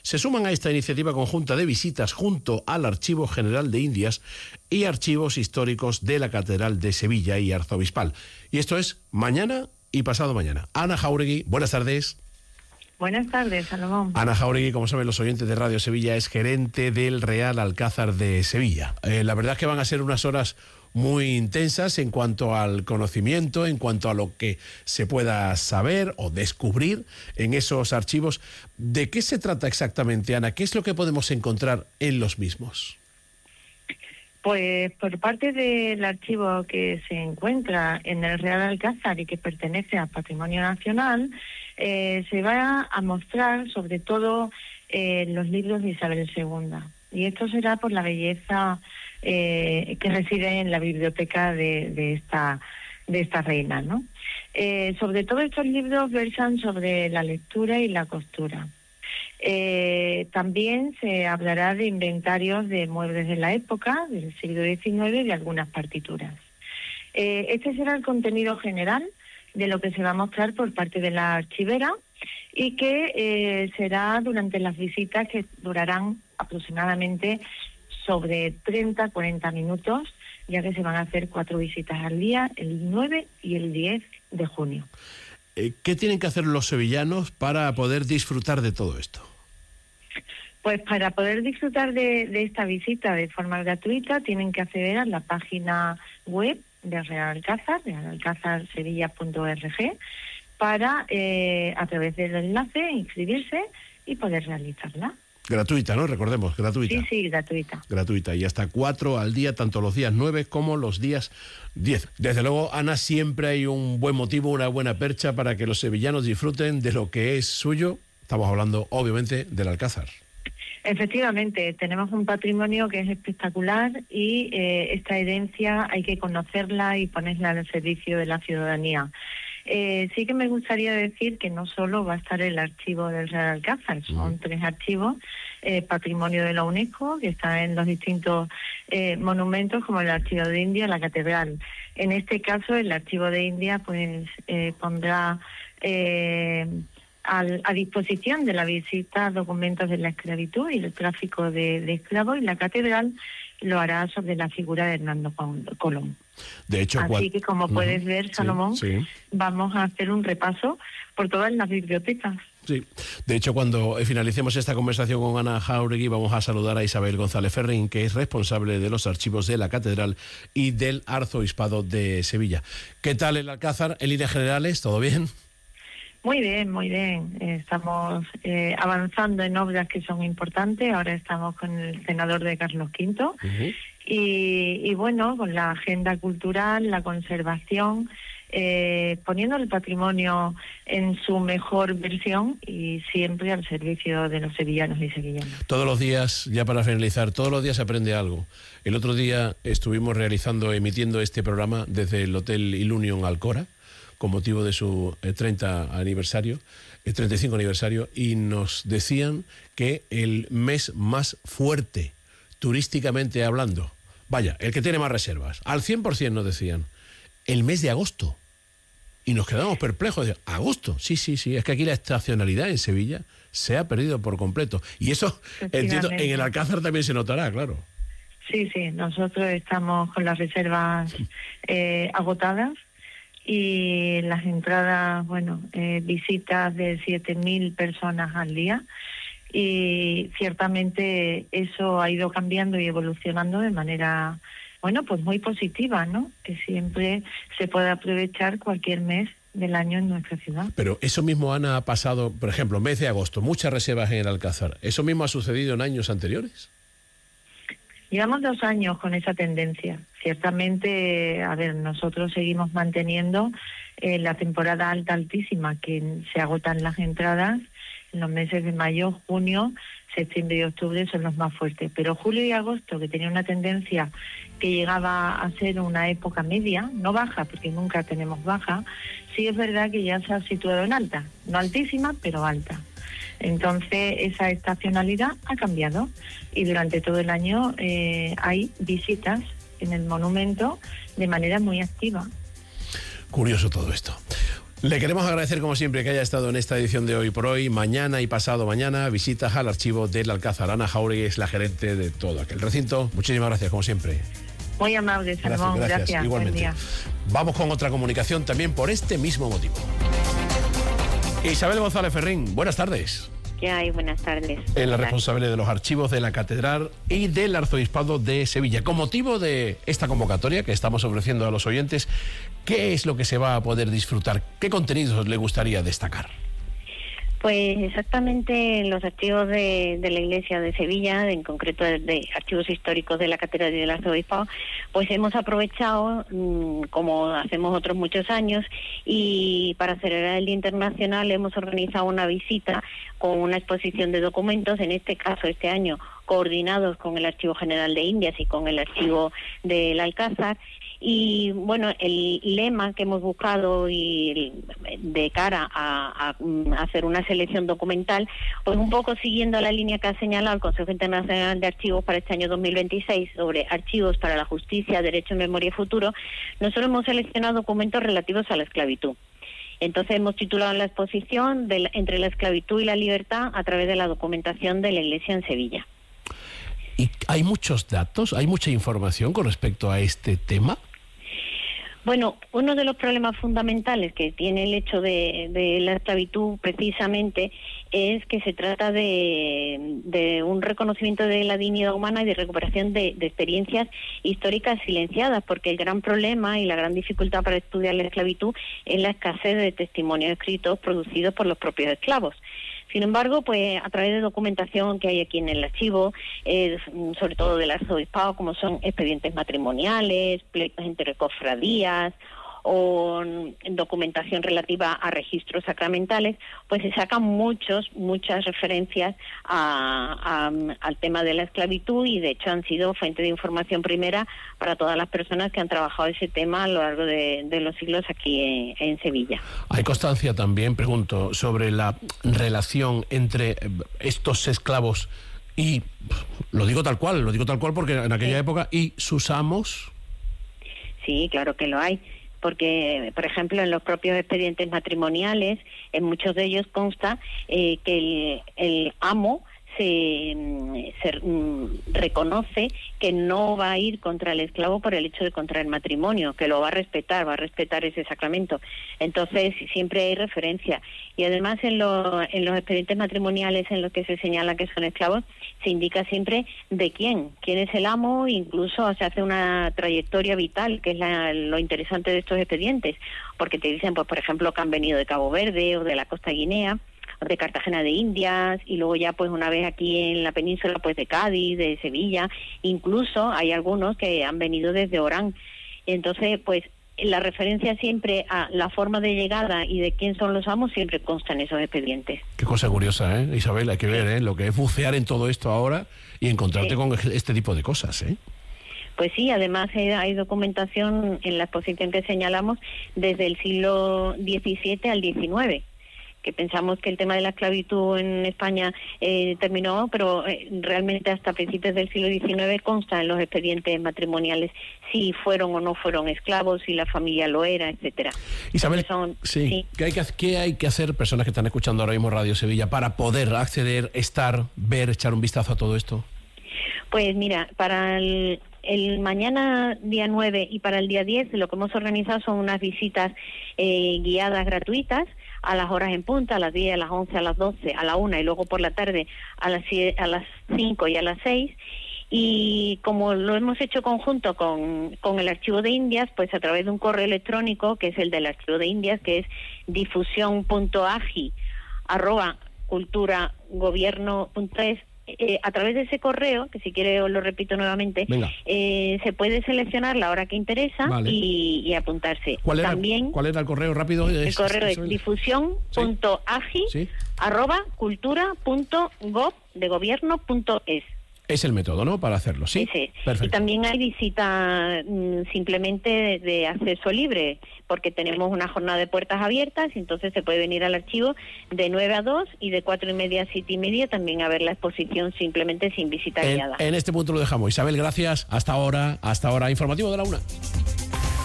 se suman a esta iniciativa conjunta de visitas junto al Archivo General de Indias y archivos históricos de la Catedral de Sevilla y Arzobispal. Y esto es mañana y pasado mañana. Ana Jáuregui, buenas tardes. Buenas tardes, Salomón. Ana Jáuregui, como saben los oyentes de Radio Sevilla, es gerente del Real Alcázar de Sevilla. La verdad es que van a ser unas horas muy intensas en cuanto al conocimiento, en cuanto a lo que se pueda saber o descubrir en esos archivos. ¿De qué se trata exactamente, Ana? ¿Qué es lo que podemos encontrar en los mismos? Pues por parte del archivo que se encuentra en el Real Alcázar y que pertenece al Patrimonio Nacional, se va a mostrar sobre todo los libros de Isabel II. Y esto será por la belleza que reside en la biblioteca de esta reina, ¿no? Sobre todo estos libros versan sobre la lectura y la costura. También se hablará de inventarios de muebles de la época, del siglo XIX y de algunas partituras. Este será el contenido general de lo que se va a mostrar por parte de la archivera y que será durante las visitas que durarán aproximadamente sobre 30-40 minutos, ya que se van a hacer 4 visitas al día, el 9 y el 10 de junio. ¿Qué tienen que hacer los sevillanos para poder disfrutar de todo esto? Pues para poder disfrutar de esta visita de forma gratuita tienen que acceder a la página web de Real Alcázar, realalcazarsevilla.org, para a través del enlace inscribirse y poder realizarla. Gratuita, ¿no? Recordemos, gratuita. Sí, gratuita. Gratuita, y hasta 4 al día, tanto los días 9 como los días 10. Desde luego, Ana, siempre hay un buen motivo, una buena percha para que los sevillanos disfruten de lo que es suyo. Estamos hablando, obviamente, del Alcázar. Efectivamente, tenemos un patrimonio que es espectacular y esta herencia hay que conocerla y ponerla al servicio de la ciudadanía. Sí que me gustaría decir que no solo va a estar el archivo del Real Alcázar, son 3 archivos, patrimonio de la UNESCO, que está en los distintos monumentos, como el Archivo de India, la Catedral. En este caso, el Archivo de India pues pondrá a disposición de la visita documentos de la esclavitud y el tráfico de esclavos, y la Catedral lo hará sobre la figura de Hernando Colón. De hecho, así que, como puedes ver, Salomón, vamos a hacer un repaso por todas las bibliotecas. Sí, de hecho, cuando finalicemos esta conversación con Ana Jáuregui, vamos a saludar a Isabel González Ferrín, que es responsable de los archivos de la Catedral y del Arzobispado de Sevilla. ¿Qué tal el Alcázar? En líneas generales, ¿todo bien? Muy bien, muy bien. Estamos avanzando en obras que son importantes. Ahora estamos con el senador de Carlos V. Y bueno, con la agenda cultural, la conservación, poniendo el patrimonio en su mejor versión y siempre al servicio de los sevillanos y sevillanas. Todos los días, ya para finalizar, todos los días se aprende algo. El otro día estuvimos emitiendo este programa desde el Hotel Ilunion Alcora, con motivo de su 35 aniversario, y nos decían que el mes más fuerte, turísticamente hablando, vaya, el que tiene más reservas, al 100% nos decían, el mes de agosto. Y nos quedamos perplejos. ¿Agosto? Sí, es que aquí la estacionalidad en Sevilla se ha perdido por completo. Y eso, entiendo, en el Alcázar también se notará, claro. Sí, nosotros estamos con las reservas agotadas. Y las entradas, visitas de 7.000 personas al día, y ciertamente eso ha ido cambiando y evolucionando de manera, pues muy positiva, ¿no? Que siempre se puede aprovechar cualquier mes del año en nuestra ciudad. Pero eso mismo, Ana, ha pasado, por ejemplo, mes de agosto, muchas reservas en el Alcázar. ¿Eso mismo ha sucedido en años anteriores? Llevamos 2 años con esa tendencia. Ciertamente, nosotros seguimos manteniendo la temporada altísima, que se agotan las entradas en los meses de mayo, junio, septiembre y octubre son los más fuertes. Pero julio y agosto, que tenía una tendencia que llegaba a ser una época media, no baja, porque nunca tenemos baja, sí es verdad que ya se ha situado en alta. No altísima, pero alta. Entonces, esa estacionalidad ha cambiado y durante todo el año hay visitas en el monumento de manera muy activa. Curioso todo esto. Le queremos agradecer, como siempre, que haya estado en esta edición de Hoy por Hoy. Mañana y pasado mañana, visitas al archivo del Alcázar. Ana Jáuregui es la gerente de todo aquel recinto. Muchísimas gracias, como siempre. Muy amable, Salomón. Gracias. Igualmente. Buen día. Vamos con otra comunicación también por este mismo motivo. Isabel González Ferrín, buenas tardes. ¿Qué hay? Buenas tardes. Es la responsable de los archivos de la Catedral y del Arzobispado de Sevilla. Con motivo de esta convocatoria que estamos ofreciendo a los oyentes, ¿qué es lo que se va a poder disfrutar? ¿Qué contenidos le gustaría destacar? Pues exactamente los archivos de la Iglesia de Sevilla, en concreto de archivos históricos de la Catedral y del Arzobispado, pues hemos aprovechado, como hacemos otros muchos años, y para celebrar el Día Internacional hemos organizado una visita con una exposición de documentos, en este caso este año coordinados con el Archivo General de Indias y con el Archivo del Alcázar. Y bueno, el lema que hemos buscado y de cara a hacer una selección documental, pues un poco siguiendo la línea que ha señalado el Consejo Internacional de Archivos para este año 2026 sobre archivos para la justicia, derecho, memoria y futuro, nosotros hemos seleccionado documentos relativos a la esclavitud. Entonces hemos titulado la exposición Entre la esclavitud y la libertad a través de la documentación de la Iglesia en Sevilla. ¿Y hay muchos datos, hay mucha información con respecto a este tema? Bueno, uno de los problemas fundamentales que tiene el hecho de la esclavitud precisamente es que se trata de un reconocimiento de la dignidad humana y de recuperación de experiencias históricas silenciadas, porque el gran problema y la gran dificultad para estudiar la esclavitud es la escasez de testimonios escritos producidos por los propios esclavos. Sin embargo, pues a través de documentación que hay aquí en el archivo, sobre todo del arzobispado, como son expedientes matrimoniales, pleitos entre cofradías o documentación relativa a registros sacramentales, pues se sacan muchas referencias al tema de la esclavitud y de hecho han sido fuente de información primera para todas las personas que han trabajado ese tema a lo largo de los siglos aquí en Sevilla. Hay constancia también, pregunto, sobre la relación entre estos esclavos y, lo digo tal cual porque en aquella época, y sus amos. Sí, claro que lo hay. Porque, por ejemplo, en los propios expedientes matrimoniales, en muchos de ellos consta que el amo se reconoce que no va a ir contra el esclavo por el hecho de contraer matrimonio, que lo va a respetar ese sacramento. Entonces, siempre hay referencia. Y además, en los expedientes matrimoniales en los que se señala que son esclavos, se indica siempre de quién es el amo, incluso se hace una trayectoria vital, que es lo interesante de estos expedientes, porque te dicen, pues por ejemplo, que han venido de Cabo Verde o de la costa guinea, de Cartagena de Indias, y luego ya pues una vez aquí en la península pues de Cádiz, de Sevilla, incluso hay algunos que han venido desde Orán. Entonces pues la referencia siempre a la forma de llegada y de quién son los amos siempre consta en esos expedientes. Qué cosa curiosa, Isabel, hay que ver lo que es bucear en todo esto ahora y encontrarte con este tipo de cosas, Pues sí, además hay documentación en la exposición que señalamos desde el siglo XVII al XIX, que pensamos que el tema de la esclavitud en España terminó, pero realmente hasta principios del siglo XIX consta en los expedientes matrimoniales si fueron o no fueron esclavos, si la familia lo era, etcétera. Isabel, sí. ¿Qué hay que hacer, personas que están escuchando ahora mismo Radio Sevilla, para poder acceder, estar, ver, echar un vistazo a todo esto? Pues mira, para el mañana día 9 y para el día 10 lo que hemos organizado son unas visitas guiadas gratuitas a las horas en punta, a las 10, a las 11, a las 12, a la 1 y luego por la tarde a las 5 y a las 6. Y como lo hemos hecho conjunto con el Archivo de Indias, pues a través de un correo electrónico que es el del Archivo de Indias, que es difusión.agi@culturagobierno.es. A través de ese correo, que si quiere os lo repito nuevamente, se puede seleccionar la hora que interesa, vale, y apuntarse. ¿Cuál era el correo rápido? El correo es difusión.agi@cultura.gov.es. Es el método, ¿no?, para hacerlo, ¿sí? Sí. Perfecto. Y también hay visita simplemente de acceso libre, porque tenemos una jornada de puertas abiertas, y entonces se puede venir al archivo de 9 a 2 y de 4:30 a 7:30 también a ver la exposición simplemente sin visita guiada. En este punto lo dejamos. Isabel, gracias. Hasta ahora. Informativo de la 1.